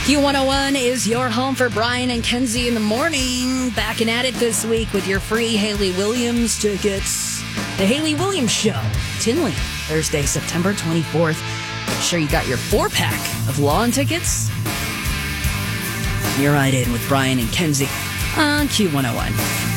Q101 is your home for Brian and Kenzie in the morning. Back and at it this week with your free Hayley Williams tickets. The Hayley Williams Show, Tinley, Thursday, September 24th. Make sure you got your 4-pack of lawn tickets. You're right in with Brian and Kenzie on Q101.